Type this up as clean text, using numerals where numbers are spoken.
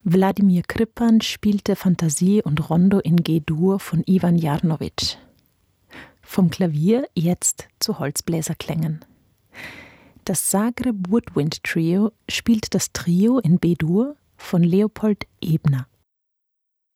Wladimir Krippan spielte Fantasie und Rondo in G-Dur von Ivan Jarnowitsch. Vom Klavier jetzt zu Holzbläserklängen. Das Zagreb Woodwind Trio spielt das Trio in B-Dur von Leopold Ebner.